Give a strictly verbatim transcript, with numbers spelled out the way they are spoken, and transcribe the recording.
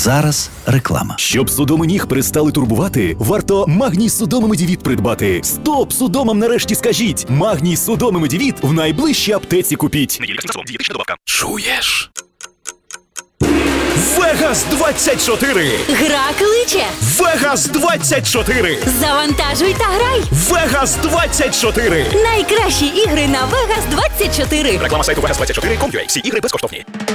зараз реклама. Щоб судоми ніг перестали турбувати, варто Магній Судоми Медівіт придбати. Стоп судомам нарешті скажіть! Магній Судоми Медівіт в найближчій аптеці купіть. Чуєш? Вегас двадцять чотири! Гра кличе! Вегас двадцять чотири! Завантажуй та грай! Вегас двадцять чотири! Найкращі ігри на Вегас двадцять чотири! Реклама сайту вегас двадцять чотири крапка ком крапка ю а. Всі ігри безкоштовні.